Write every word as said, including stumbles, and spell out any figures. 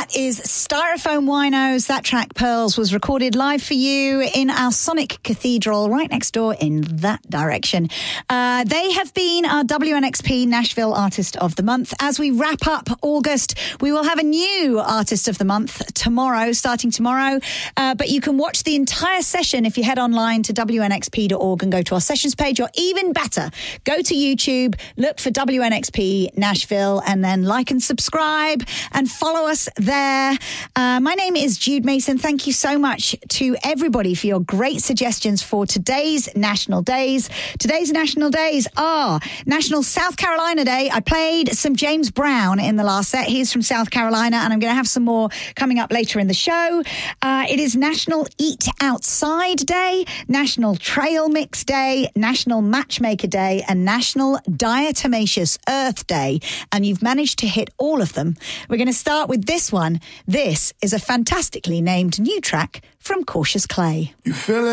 That is Styrofoam Winos. That track, Pearls, was recorded live for you in our Sonic Cathedral right next door in that direction. Uh, they have been our W N X P Nashville Artist of the Month. As we wrap up August, we will have a new Artist of the Month tomorrow, starting tomorrow. Uh, but you can watch the entire session if you head online to W N X P dot org and go to our sessions page, or even better, go to YouTube, look for W N X P Nashville, and then like and subscribe and follow us there. Uh, my name is Jude Mason. Thank you so much to everybody for your great suggestions for today's National Days. Today's National Days are National South Carolina Day. I played some James Brown in the last set. He's from South Carolina, and I'm going to have some more coming up later in the show. Uh, it is National Eat Outside Day, National Trail Mix Day, National Matchmaker Day, and National Diatomaceous Earth Day. And you've managed to hit all of them. We're going to start with this one. This is a fantastically named new track from Cautious Clay. You feel it?